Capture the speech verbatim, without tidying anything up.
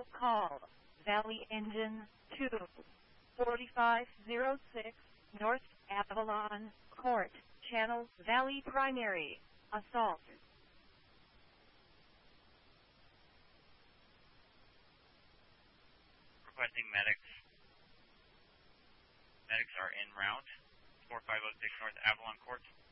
call Valley Engine two, forty-five oh six, North Avalon Court, Channel Valley Primary, assault. Requesting medics. Medics are en route, four five oh six North Avalon Court.